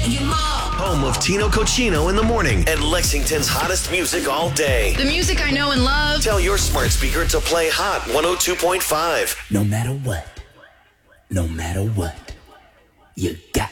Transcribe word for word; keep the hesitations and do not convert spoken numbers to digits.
Home of Tino Cochino in the morning and Lexington's hottest music all day. The music I know and love. Tell your smart speaker to play Hot one oh two point five. No matter what, no matter what, you got